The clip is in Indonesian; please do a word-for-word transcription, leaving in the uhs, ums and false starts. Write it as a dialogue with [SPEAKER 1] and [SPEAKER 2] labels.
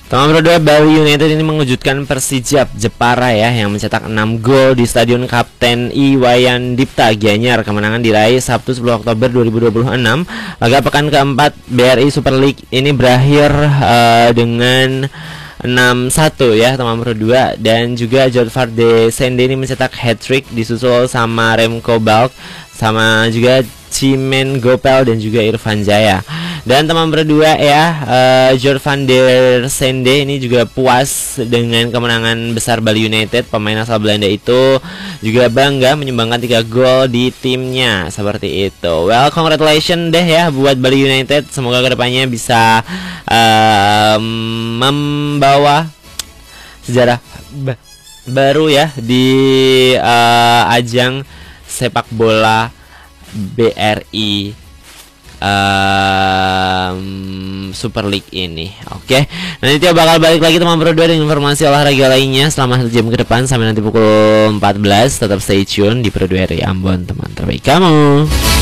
[SPEAKER 1] Teman Pro dua, Bali United ini mengejutkan Persija Jepara ya, yang mencetak enam gol di Stadion Kapten Iwayan Dipta Gianyar. Kemenangan diraih Sabtu sepuluh Oktober dua ribu dua puluh enam. Laga pekan keempat B R I Super League ini berakhir uh, dengan enam satu ya teman Pro dua, dan juga Jodvar de Sende ini mencetak hat-trick disusul sama Remco Balk, sama juga Cimen Gopel dan juga Irfan Jaya. Dan teman berdua ya, uh, Jodvar de Sende ini juga puas dengan kemenangan besar Bali United. Pemain asal Belanda itu juga bangga menyumbangkan tiga gol di timnya, seperti itu. Well, congratulations deh ya buat Bali United. Semoga kedepannya bisa uh, membawa sejarah ba baru ya di uh, ajang sepak bola B R I um, Super League ini. Oke, nanti dia bakal balik lagi teman Pro dua dengan informasi olahraga lainnya selama satu jam ke depan sampai nanti pukul empat belas. Tetap stay tune di Pro dua R I Ambon, teman terbaik kamu.